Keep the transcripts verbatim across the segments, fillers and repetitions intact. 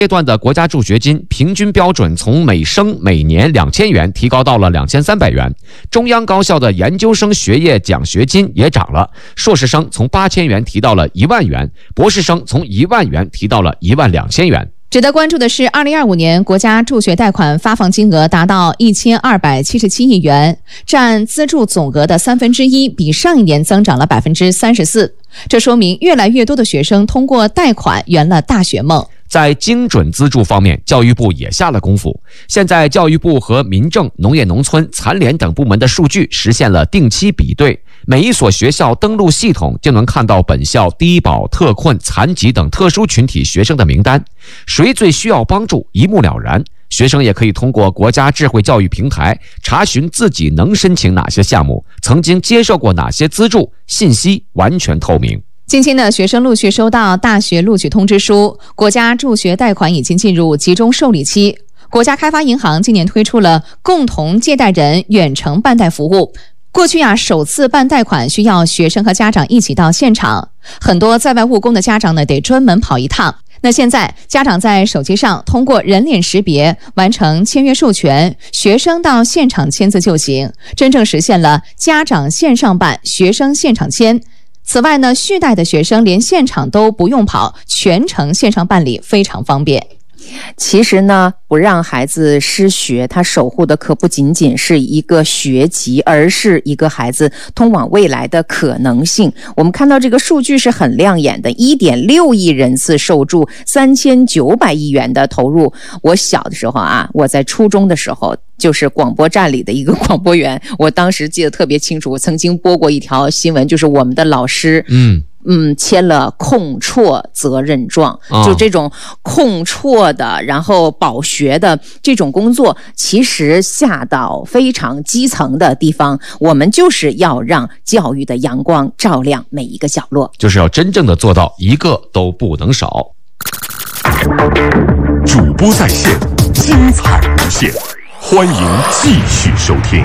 阶段的国家助学金平均标准从每生每年两千元提高到了两千三百元。中央高校的研究生学业奖学金也涨了，硕士生从八千元提到了一万元，博士生从一万元提到了一万两千元。 值得关注的是，二零二五年国家助学贷款发放金额达到一千二百七十七亿元，占资助总额的三分之一，比上一年增长了百分之三十四。这说明越来越多的学生通过贷款圆了大学梦。 在精准资助方面，教育部也下了功夫。现在教育部和民政、农业农村、残联等部门的数据实现了定期比对，每一所学校登录系统就能看到本校低保、特困、残疾等特殊群体学生的名单，谁最需要帮助一目了然。学生也可以通过国家智慧教育平台查询自己能申请哪些项目，曾经接受过哪些资助，信息完全透明。 近期呢，学生陆续收到大学录取通知书，国家助学贷款已经进入集中受理期。国家开发银行今年推出了共同借贷人远程办贷服务。过去啊，首次办贷款需要学生和家长一起到现场，很多在外务工的家长呢得专门跑一趟。那现在家长在手机上通过人脸识别完成签约授权，学生到现场签字就行，真正实现了家长线上办，学生现场签。此外呢，续贷的学生连现场都不用跑，全程线上办理，非常方便。 其实呢，不让孩子失学，他守护的可不仅仅是一个学籍，而是一个孩子通往未来的可能性。我们看到这个数据是很亮眼的， 一点六亿人次受助，三千九百亿元的投入。我小的时候啊，我在初中的时候，就是广播站里的一个广播员，我当时记得特别清楚，我曾经播过一条新闻，就是我们的老师嗯嗯签了控辍责任状、哦、就这种控辍的然后保学的这种工作，其实下到非常基层的地方，我们就是要让教育的阳光照亮每一个角落， 就是要真正的做到一个都不能少。 主播在线，精彩无限，欢迎继续收听。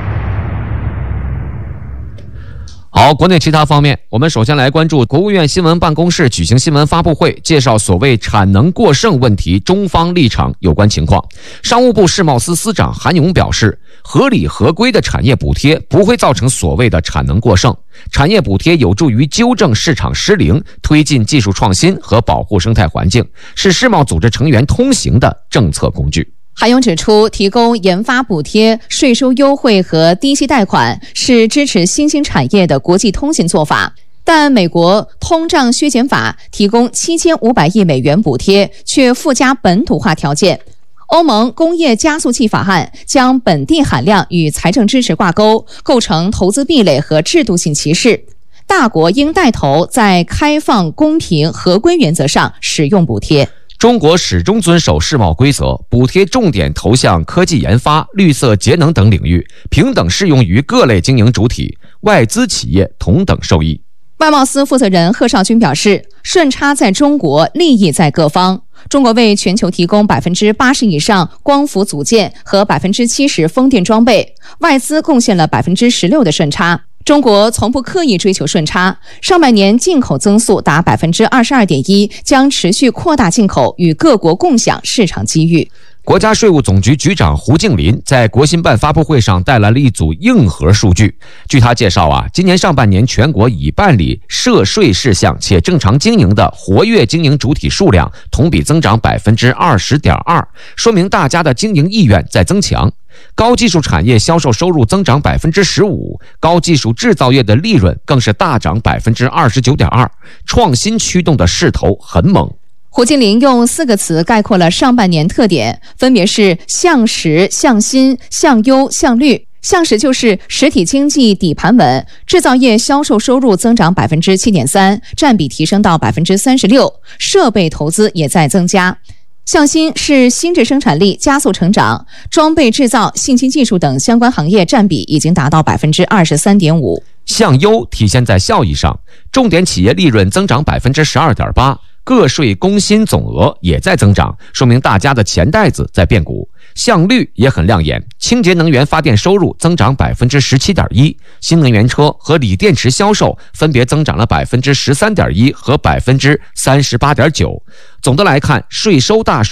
好，国内其他方面，我们首先来关注国务院新闻办公室举行新闻发布会，介绍所谓产能过剩问题中方立场有关情况。商务部世贸司司长韩勇表示，合理合规的产业补贴不会造成所谓的产能过剩，产业补贴有助于纠正市场失灵，推进技术创新和保护生态环境，是世贸组织成员通行的政策工具。 韩勇指出，提供研发补贴、税收优惠和低息贷款是支持新兴产业的国际通行做法，但美国通胀削减法提供七千五百亿美元补贴，却附加本土化条件。欧盟工业加速器法案将本地含量与财政支持挂钩，构成投资壁垒和制度性歧视。大国应带头在开放、公平、合规原则上使用补贴。 中国始终遵守世贸规则，补贴重点投向科技研发、绿色节能等领域，平等适用于各类经营主体，外资企业同等受益。 外贸司负责人贺绍军表示，顺差在中国，利益在各方。中国为全球提供百分之八十以上光伏组件和百分之七十风电装备，外资贡献了百分之十六的顺差。中国从不刻意追求顺差，上半年进口增速达百分之二十二点一，将持续扩大进口，与各国共享市场机遇。 国家税务总局局长胡静林在国新办发布会上带来了一组硬核数据。据他介绍啊，今年上半年全国已办理涉税事项且正常经营的活跃经营主体数量同比增长百分之二十点二，说明大家的经营意愿在增强。高技术产业销售收入增长百分之十五，高技术制造业的利润更是大涨百分之二十九点二，创新驱动的势头很猛。 胡金林用四个词概括了上半年特点，分别是向实、向新、向优、向绿。向实就是实体经济底盘稳，制造业销售收入增长百分之七点三，占比提升到百分之三十六，设备投资也在增加。向新是新质生产力加速成长，装备制造、信息技术等相关行业占比已经达到百分之二十三点五。 向优体现在效益上，重点企业利润增长百分之十二点八。个税工薪总额也在增长，说明大家的钱袋子在变鼓。向绿也很亮眼，清洁能源发电收入增长百分之十七点一，新能源车和锂电池销售分别增长了百分之十三点一和百分之三十八点九。总的来看，税收大